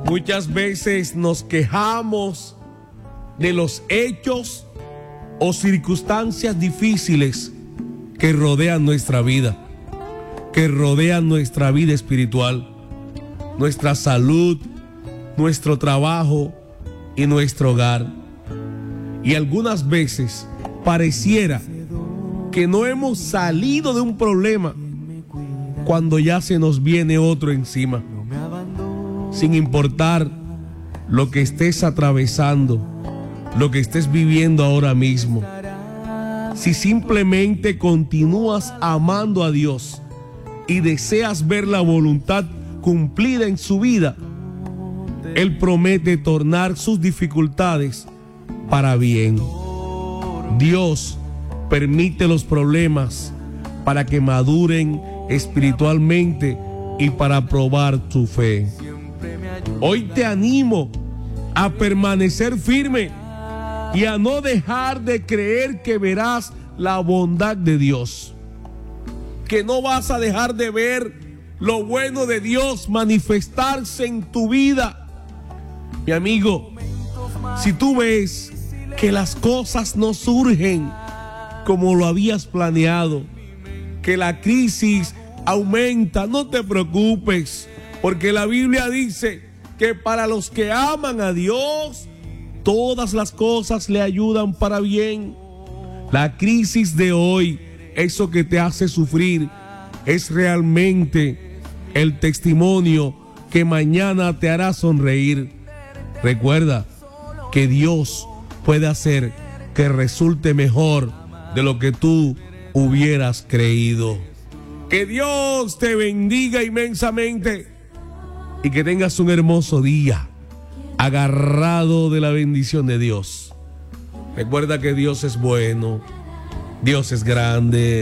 Muchas veces nos quejamos de los hechos o circunstancias difíciles que rodean nuestra vida, que rodean nuestra vida espiritual, nuestra salud, nuestro trabajo y nuestro hogar. Y algunas veces pareciera que no hemos salido de un problema cuando ya se nos viene otro encima. Sin importar lo que estés atravesando, lo que estés viviendo ahora mismo, si simplemente continúas amando a Dios y deseas ver la voluntad cumplida en su vida, Él promete tornar sus dificultades para bien. Dios permite los problemas para que maduren espiritualmente y para probar tu fe. Hoy te animo a permanecer firme y a no dejar de creer que verás la bondad de Dios, que no vas a dejar de ver lo bueno de Dios manifestarse en tu vida. Mi amigo, si tú ves que las cosas no surgen como lo habías planeado, que la crisis aumenta, no te preocupes, porque la Biblia dice que para los que aman a Dios, todas las cosas le ayudan para bien. La crisis de hoy, eso que te hace sufrir, es realmente el testimonio que mañana te hará sonreír. Recuerda que Dios puede hacer que resulte mejor de lo que tú hubieras creído. Que Dios te bendiga inmensamente y que tengas un hermoso día agarrado de la bendición de Dios. Recuerda que Dios es bueno, Dios es grande.